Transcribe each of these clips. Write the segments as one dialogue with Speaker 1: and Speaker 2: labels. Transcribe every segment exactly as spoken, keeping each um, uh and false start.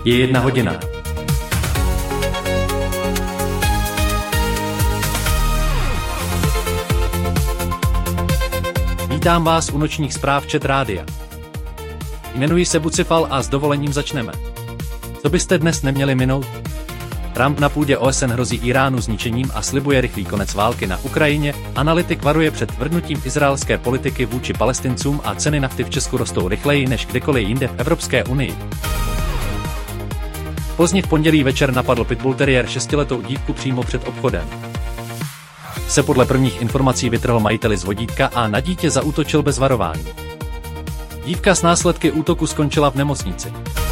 Speaker 1: Je jedna hodina. Vítám vás u nočních zpráv Čet rádia. Jmenuji se Bucifal a s dovolením začneme. Co byste dnes neměli minout? Trump na půdě O S N hrozí Íránu zničením a slibuje rychlý konec války na Ukrajině, analytik varuje před tvrdnutím izraelské politiky vůči Palestincům a ceny nafty v Česku rostou rychleji než kdekoliv jinde v Evropské unii. Pozdě v pondělí večer napadl pitbull terrier šestiletou dívku přímo před obchodem. Se podle prvních informací vytrhl majiteli z vodítka a na dítě zaútočil bez varování. Dívka s následky útoku skončila v nemocnici.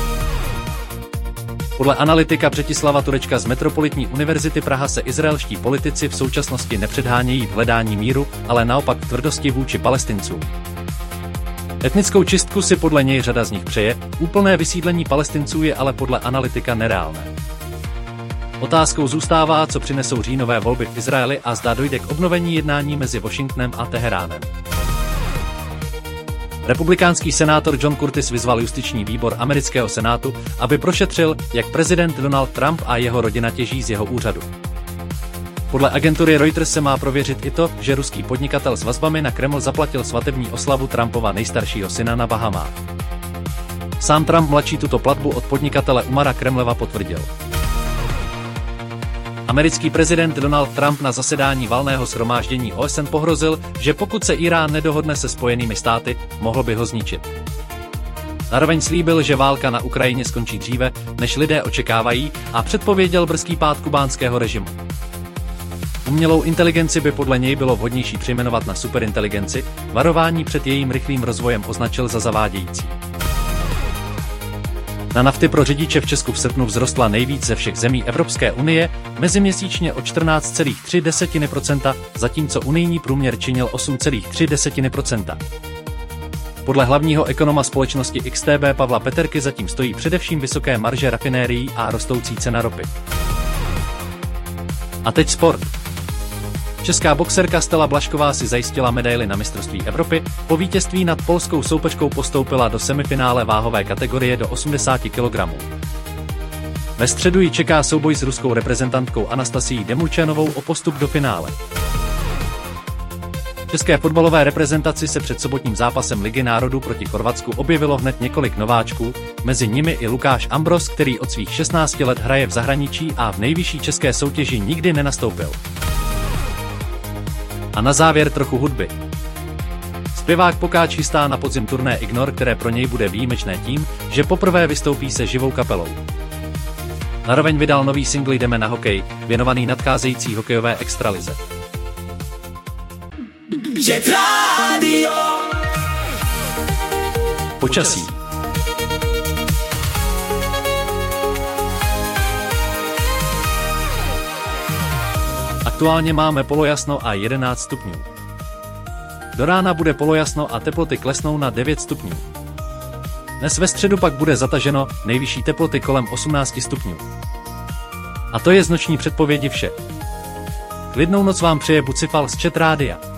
Speaker 1: Podle analytika Břetislava Turečka z Metropolitní univerzity Praha se izraelští politici v současnosti nepředhánějí v hledání míru, ale naopak v tvrdosti vůči Palestincům. Etnickou čistku si podle něj řada z nich přeje, úplné vysídlení Palestinců je ale podle analytika nereálné. Otázkou zůstává, co přinesou říjnové volby v Izraeli a zda dojde k obnovení jednání mezi Washingtonem a Teheránem. Republikánský senátor John Curtis vyzval justiční výbor amerického senátu, aby prošetřil, jak prezident Donald Trump a jeho rodina těží z jeho úřadu. Podle agentury Reuters se má prověřit i to, že ruský podnikatel s vazbami na Kreml zaplatil svatební oslavu Trumpova nejstaršího syna na Bahamách. Sám Trump mladší tuto platbu od podnikatele Umara Kremleva potvrdil. Americký prezident Donald Trump na zasedání valného shromáždění O S N pohrozil, že pokud se Írán nedohodne se Spojenými státy, mohl by ho zničit. Zároveň slíbil, že válka na Ukrajině skončí dříve, než lidé očekávají, a předpověděl brzký pád kubánského režimu. Umělou inteligenci by podle něj bylo vhodnější přejmenovat na superinteligenci, varování před jejím rychlým rozvojem označil za zavádějící. Na nafty pro řidiče v Česku v srpnu vzrostla nejvíc ze všech zemí Evropské unie, meziměsíčně o čtrnáct celá tři procenta, zatímco unijní průměr činil osm celá tři procenta. Podle hlavního ekonoma společnosti X T B Pavla Peterky zatím stojí především vysoké marže rafinérií a rostoucí cena ropy. A teď sport. Česká boxerka Stella Blažková si zajistila medaili na mistrovství Evropy, po vítězství nad polskou soupeřkou postoupila do semifinále váhové kategorie do osmdesát kilogramů. Ve středu ji čeká souboj s ruskou reprezentantkou Anastasií Demurčanovou o postup do finále. V české fotbalové reprezentaci se před sobotním zápasem Ligy národů proti Chorvatsku objevilo hned několik nováčků, mezi nimi i Lukáš Ambros, který od svých šestnácti let hraje v zahraničí a v nejvyšší české soutěži nikdy nenastoupil. A na závěr trochu hudby. Zpěvák Pokáč chystá na podzim turné Ignor, které pro něj bude výjimečné tím, že poprvé vystoupí se živou kapelou. Zároveň vydal nový singl Jdeme na hokej, věnovaný nadcházející hokejové extralize. Počasí. Aktuálně máme polojasno a jedenáct stupňů. Do rána bude polojasno a teploty klesnou na devět stupňů. Dnes ve středu pak bude zataženo, nejvyšší teploty kolem osmnáct stupňů. A to je z noční předpovědi vše. Klidnou noc vám přeje Bucifal z Čet rádia.